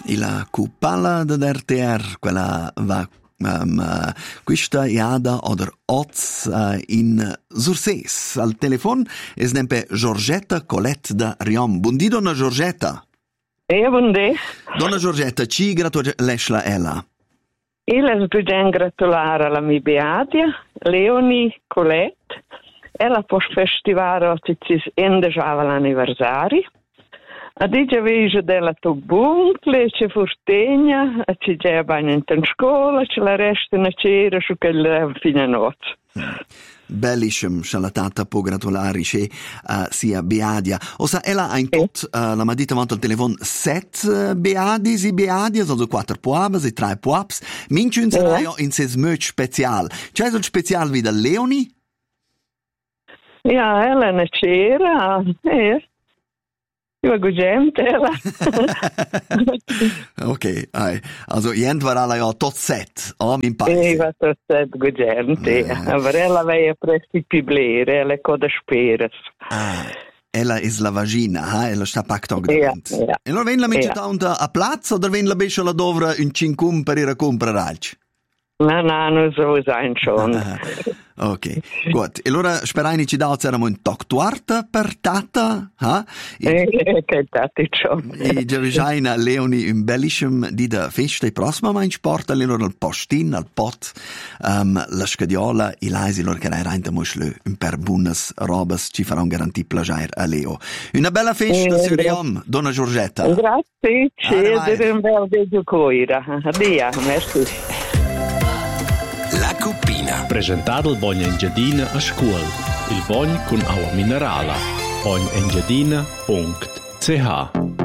la cupala dell'RTR, quella va questa iada oder oz in Surses. Al telefon es nempe Giorgetta Colette da Riom. Buondì, donna Giorgetta. Buondì. Donna Giorgetta, ci gratulesla ella. Io voglio gratulare alla mia beadia, Leonie Colette. Ella può festivare oggi l'anniversario. A dice vege della tubuncle, c'è fortegna, ci c'è bagno in scuola, c'è la resta una cera su quella fine notte. Bellissimo, la tata può gratulare sia beadia. Osa, ella ha in tot, la madita monta al telefon, 7 beadis e beadias, also 4 puabas e 3 puabs. Minchun sarà in ses möch special. C'è il special wie der Leonie? Ja, ella è una cera, Io gente. Ok, also jent war alla ja tot set, min paese. Va tot set gente, aber ella veia presti piblere, ella coda speres. Ella is la vagina, ella sta pactog davant. Ja. E allora ven la mette a plaz oder ven la bescia la dovra un cincum per ir comprare alci? No, non so sein schon. Ok, gut. E allora sperai ci dà c'era un toc tuarta per tata, Che tati schon. E già Leonie un bellissimo di da festa e prossima ma in sport allora al postin, al pot, la scadiola e l'aisi loro che era in musle un per buonas robas ci faranno garantì plagiare a Leo. Una bella festa, Suriom, donna Giorgetta. Grazie, c'è un bel video coira. Addio, merci. La Cuppina. Presentato il Bogna Engiadina a scuola. Il Bogna con acqua minerale. bognaengiadina.ch